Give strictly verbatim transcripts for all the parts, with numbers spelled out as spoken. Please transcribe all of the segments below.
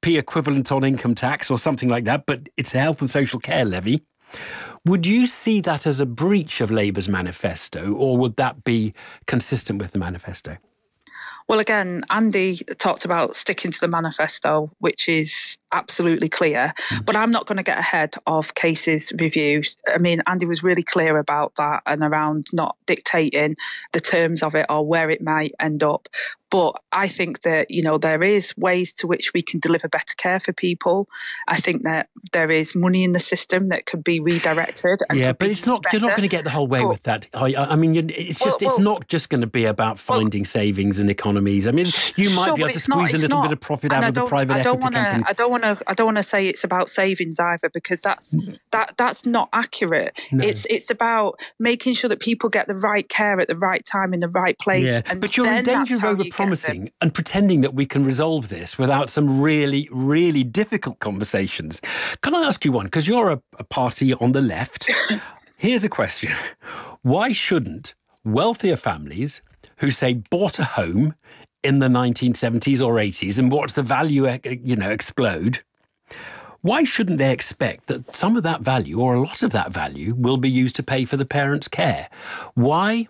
P equivalent on income tax or something like that, but it's a health and social care levy. Would you see that as a breach of Labour's manifesto, or would that be consistent with the manifesto? Well, again, Andy talked about sticking to the manifesto, which is absolutely clear, mm. but I'm not going to get ahead of cases reviews. I mean, Andy was really clear about that and around not dictating the terms of it or where it might end up. But I think that, you know, there is ways to which we can deliver better care for people. I think that there is money in the system that could be redirected. And yeah, but it's not, better. You're not going to get the whole way but, with that. I, I mean, it's just, well, it's well, not just going to be about finding well, savings and economies. I mean, you might sure, be able to squeeze not, a little not, bit of profit out of the private equity wanna, companies. I don't want to, I don't want to say it's about savings either, because that's, that, that's not accurate. No. It's, it's about making sure that people get the right care at the right time in the right place. Yeah, and but you're in danger of over promising and pretending that we can resolve this without some really, really difficult conversations. Can I ask you one? Because you're a, a party on the left. Here's a question. Why shouldn't wealthier families who, say, bought a home in the nineteen seventies or eighties and watched the value, you know, explode, why shouldn't they expect that some of that value or a lot of that value will be used to pay for the parents' care? Why,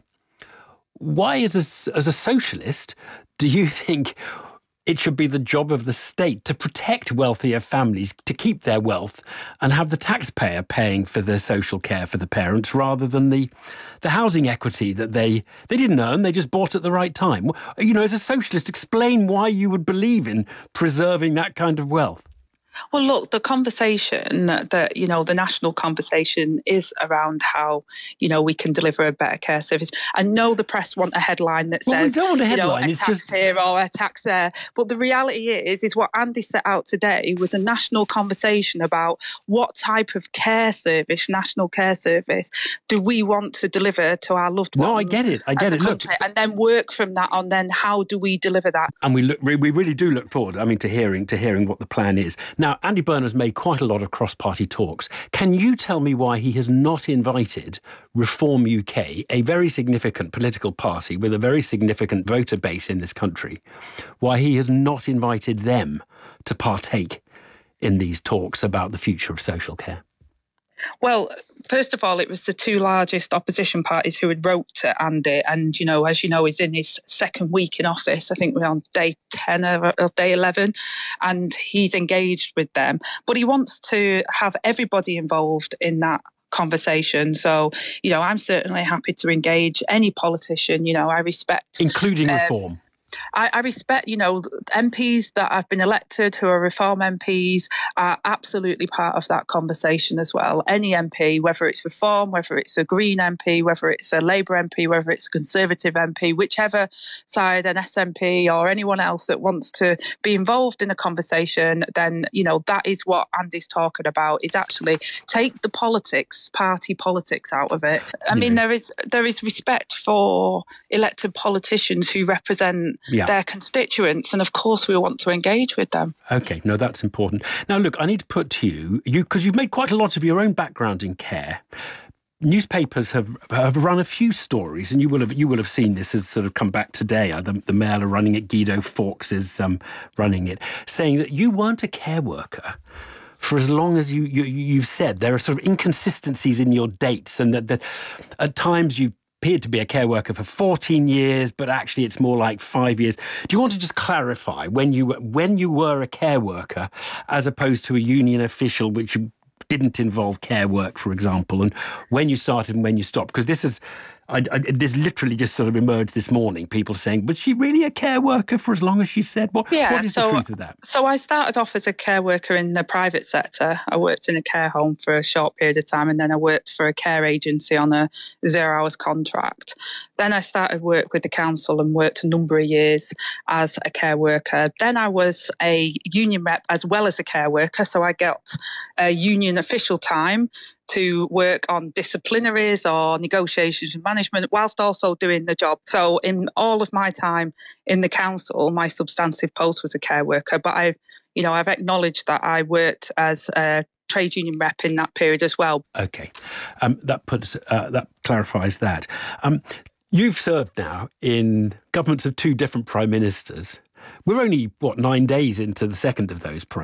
why as a, as a socialist, do you think it should be the job of the state to protect wealthier families, to keep their wealth and have the taxpayer paying for the social care for the parents rather than the the housing equity that they, they didn't earn, they just bought at the right time? You know, as a socialist, explain why you would believe in preserving that kind of wealth. Well, look, the conversation that, that, you know, the national conversation is around how, you know, we can deliver a better care service. I know the press want a headline that well, says, we don't want a headline. You know, a it's tax just here or a tax there. But the reality is, is what Andy set out today was a national conversation about what type of care service, national care service, do we want to deliver to our loved ones? No, I get it. I get it. Look, and then work from that on. Then how do we deliver that? And we look, we really do look forward. I mean, to hearing to hearing what the plan is. Now, Andy Burnham has made quite a lot of cross-party talks. Can you tell me why he has not invited Reform U K, a very significant political party with a very significant voter base in this country, why he has not invited them to partake in these talks about the future of social care? Well, first of all, it was the two largest opposition parties who had wrote to Andy. And, you know, as you know, he's in his second week in office. I think we're on day ten or, or day eleven. And he's engaged with them. But he wants to have everybody involved in that conversation. So, you know, I'm certainly happy to engage any politician. You know, I respect... Including um, reform. I, I respect, you know, M Ps that have been elected who are Reform M Ps are absolutely part of that conversation as well. Any M P, whether it's Reform, whether it's a Green M P, whether it's a Labour M P, whether it's a Conservative M P, whichever side, an S N P or anyone else that wants to be involved in a conversation, then, you know, that is what Andy's talking about, is actually take the politics, party politics out of it. I mean, there is there is respect for elected politicians who represent Yeah. their constituents, and of course we want to engage with them. Okay, no, that's important. Now, look, I need to put to you, you because you've made quite a lot of your own background in care. Newspapers have have run a few stories, and you will have you will have seen this as sort of come back today. The, the Mail are running it. Guido Fawkes is um, running it, saying that you weren't a care worker for as long as you, you you've said. There are sort of inconsistencies in your dates, and that, that at times you appeared to be a care worker for fourteen years, but actually it's more like five years. Do you want to just clarify when you were, when you were a care worker as opposed to a union official, which didn't involve care work, for example, and when you started and when you stopped? Because this is, I, I, this literally just sort of emerged this morning, people saying, was she really a care worker for as long as she said? What, yeah, what is so, the truth of that? So I started off as a care worker in the private sector. I worked in a care home for a short period of time, and then I worked for a care agency on a zero hours contract. Then I started work with the council and worked a number of years as a care worker. Then I was a union rep as well as a care worker, so I got a union official time to work on disciplinaries or negotiations with management whilst also doing the job. So in all of my time in the council, my substantive post was a care worker, but I, you know, I've acknowledged that I worked as a trade union rep in that period as well. Okay, um, that puts uh, that clarifies that. Um, you've served now in governments of two different prime ministers. We're only, what, nine days into the second of those prime